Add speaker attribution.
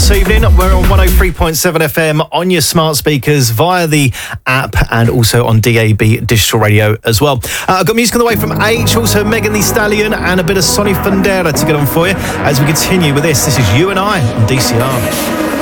Speaker 1: this evening. We're on 103.7 FM on your smart speakers via the app and also on DAB digital radio as well. I've got music on the way from H, also Megan Thee Stallion and a bit of Sonny Fandera to get on for you as we continue with this. This is You and I on DCR.